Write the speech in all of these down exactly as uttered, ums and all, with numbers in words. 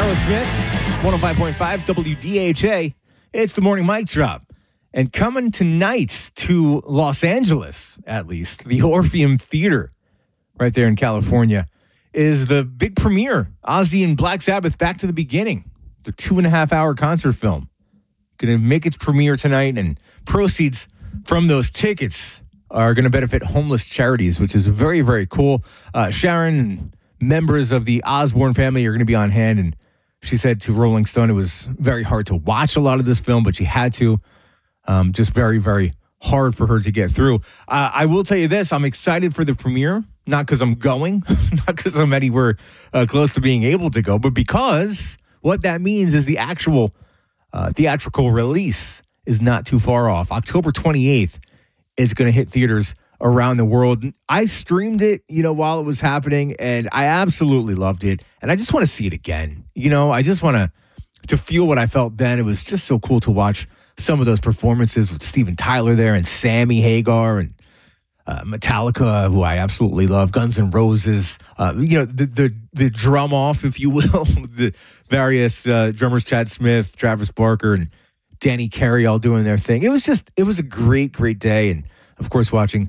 Aerosmith, one oh five point five W D H A. It's the morning mic drop. And coming tonight to Los Angeles, at least, the Orpheum Theater right there in California, is the big premiere. Ozzy and Black Sabbath, Back to the Beginning, the two and a half hour concert film. Going to make its premiere tonight, and proceeds from those tickets are going to benefit homeless charities, which is very, very cool. Uh, Sharon and members of the Osbourne family are going to be on hand, and she said to Rolling Stone it was very hard to watch a lot of this film, but she had to. Um, just very, very hard for her to get through. Uh, I will tell you this. I'm excited for the premiere, not because I'm going, not because I'm anywhere uh, close to being able to go, but because what that means is the actual uh, theatrical release is not too far off. October twenty-eighth is going to hit theaters around the world. I streamed it, you know, while it was happening, and I absolutely loved it. And I just want to see it again. You know, I just want to to feel what I felt then. It was just so cool to watch some of those performances with Steven Tyler there and Sammy Hagar and uh, Metallica, who I absolutely love, Guns N' Roses, uh, you know, the, the the drum off, if you will, the various uh, drummers, Chad Smith, Travis Barker, and Danny Carey all doing their thing. It was just, it was a great, great day. And of course, watching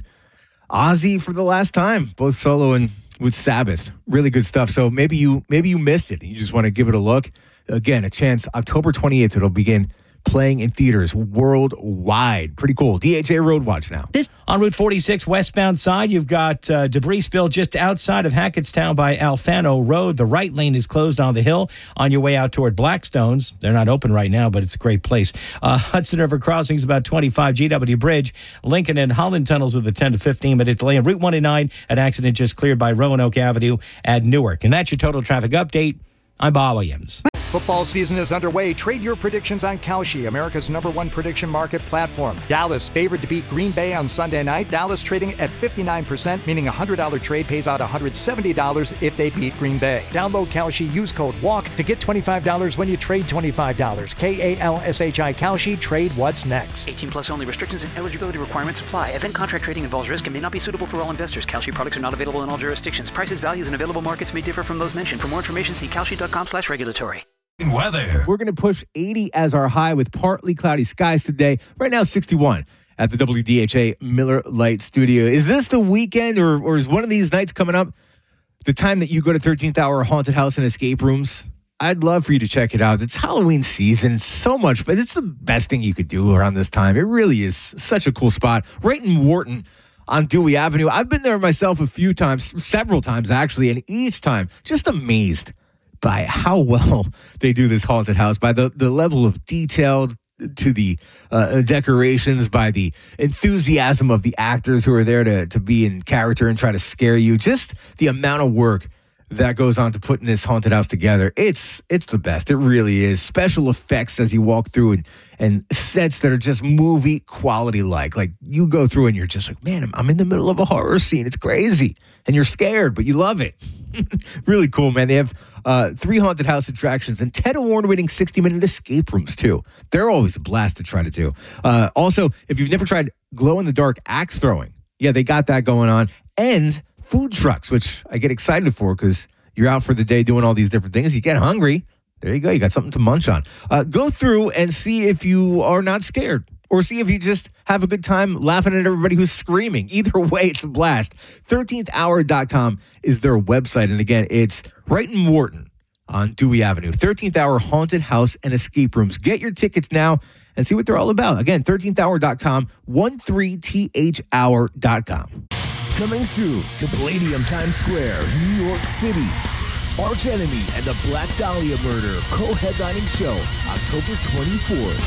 Ozzy for the last time, both solo and with Sabbath. Really good stuff. So maybe you maybe you missed it and you just want to give it a look. Again, a chance, October twenty-eighth, it'll begin playing in theaters worldwide. Pretty cool. D H A Road Watch now. This on Route forty-six westbound side, you've got uh, debris spill just outside of Hackettstown by Alfano Road. The right lane is closed on the hill on your way out toward Blackstones. They're not open right now, but it's a great place. Uh, Hudson River Crossing is about twenty-five. G W Bridge, Lincoln and Holland tunnels with a ten to fifteen minute delay. And Route one oh nine, an accident just cleared by Roanoke Avenue at Newark. And that's your total traffic update. I'm Bob Williams. Football season is underway. Trade your predictions on Kalshi, America's number one prediction market platform. Dallas favored to beat Green Bay on Sunday night. Dallas trading at fifty-nine percent, meaning a one hundred dollars trade pays out one hundred seventy dollars if they beat Green Bay. Download Kalshi, use code WALK to get twenty-five dollars when you trade twenty-five dollars. K A L S H I Kalshi, trade what's next. eighteen plus only. Restrictions and eligibility requirements apply. Event contract trading involves risk and may not be suitable for all investors. Kalshi products are not available in all jurisdictions. Prices, values, and available markets may differ from those mentioned. For more information, see kalshi.com slash regulatory. Weather. We're going to push eighty as our high with partly cloudy skies today. Right now, sixty-one at the W D H A Miller Lite Studio. Is this the weekend, or, or is one of these nights coming up the time that you go to thirteenth Hour Haunted House and Escape Rooms? I'd love for you to check it out. It's Halloween season. So much fun. It's the best thing you could do around this time. It really is such a cool spot. Right in Wharton on Dewey Avenue. I've been there myself a few times, several times actually, and each time just amazed by how well they do this haunted house, by the, the level of detail to the uh, decorations, by the enthusiasm of the actors who are there to, to be in character and try to scare you. Just the amount of work that goes on to putting this haunted house together. It's it's the best. It really is. Special effects as you walk through, and, and sets that are just movie quality like. Like you go through and you're just like, man, I'm, I'm in the middle of a horror scene. It's crazy. And you're scared, but you love it. Really cool, man. They have uh, three haunted house attractions and ten award-winning sixty-minute escape rooms, too. They're always a blast to try to do. Uh, also, if you've never tried glow-in-the-dark axe throwing, yeah, they got that going on. And food trucks, which I get excited for because you're out for the day doing all these different things. You get hungry. There you go. You got something to munch on. Uh, go through and see if you are not scared, or see if you just have a good time laughing at everybody who's screaming. Either way, it's a blast. thirteenth hour dot com is their website. And again, it's right in Wharton on Dewey Avenue. thirteenth Hour Haunted House and Escape Rooms. Get your tickets now and see what they're all about. Again, thirteenth hour dot com, thirteen T H hour dot com. Coming soon to Palladium Times Square, New York City. Arch Enemy and the Black Dahlia Murder co-headlining show, October twenty-fourth.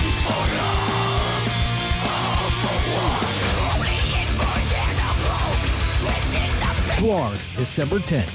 Blard, December tenth.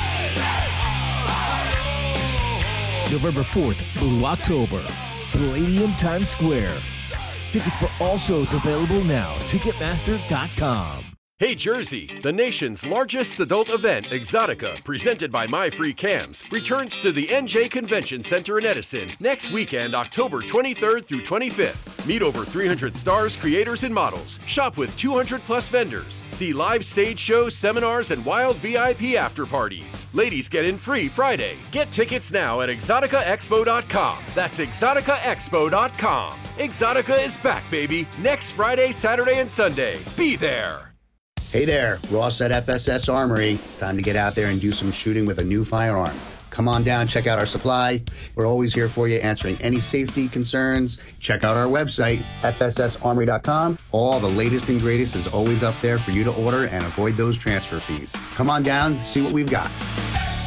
November fourth, Blue October. Palladium Times Square. Tickets for all shows available now. Ticketmaster dot com. Hey Jersey, the nation's largest adult event, Exotica, presented by My Free Cams, returns to the N J Convention Center in Edison next weekend, October twenty-third through twenty-fifth. Meet over three hundred stars, creators, and models. Shop with two hundred plus vendors. See live stage shows, seminars, and wild V I P after parties. Ladies get in free Friday. Get tickets now at exotica expo dot com. That's exotica expo dot com. Exotica is back, baby. Next Friday, Saturday, and Sunday. Be there. Hey there, Ross at F S S Armory. It's time to get out there and do some shooting with a new firearm. Come on down, check out our supply. We're always here for you, answering any safety concerns. Check out our website, F S S armory dot com. All the latest and greatest is always up there for you to order and avoid those transfer fees. Come on down, see what we've got.